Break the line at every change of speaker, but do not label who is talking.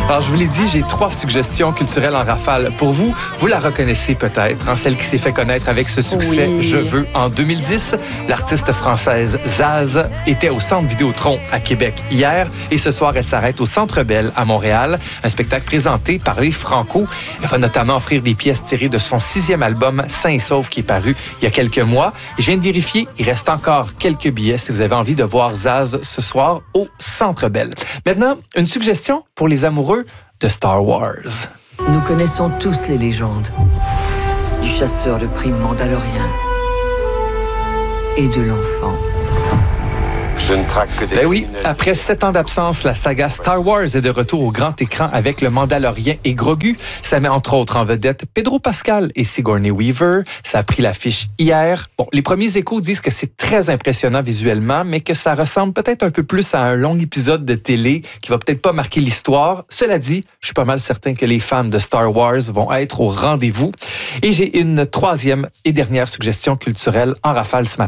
Alors, je vous l'ai dit, j'ai 3 suggestions culturelles en rafale pour vous. Vous la reconnaissez peut-être, hein, celle qui s'est fait connaître avec ce succès « Je veux » en 2010. L'artiste française Zaz était au Centre Vidéotron à Québec hier et ce soir, elle s'arrête au Centre Bell à Montréal. Un spectacle présenté par les Franco. Elle va notamment offrir des pièces tirées de son 6e album « Saint et Sauf » qui est paru il y a quelques mois. Et je viens de vérifier, il reste encore quelques billets si vous avez envie de voir Zaz ce soir au Centre Bell. Maintenant, une suggestion pour les amoureux de Star Wars.
Nous connaissons tous les légendes du chasseur de primes mandalorien et de l'enfant.
Je ne traque que des...
Ben oui, après 7 ans d'absence, la saga Star Wars est de retour au grand écran avec le Mandalorien et Grogu. Ça met entre autres en vedette Pedro Pascal et Sigourney Weaver. Ça a pris l'affiche hier. Bon, les premiers échos disent que c'est très impressionnant visuellement, mais que ça ressemble peut-être un peu plus à un long épisode de télé qui va peut-être pas marquer l'histoire. Cela dit, je suis pas mal certain que les fans de Star Wars vont être au rendez-vous. Et j'ai une 3e et dernière suggestion culturelle en rafale ce matin.